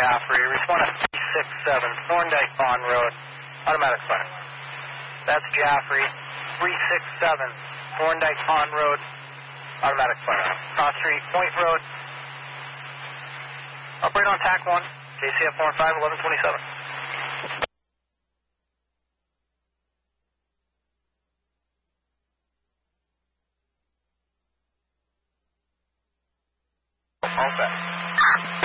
Jaffrey. Respond at 367 Thorndike Pond Road, automatic center. That's Jaffrey, 367 Thorndike Pond Road, automatic center. Cross Street, Point Road. Operate on TAC 1, JCF 45, 1127. All set.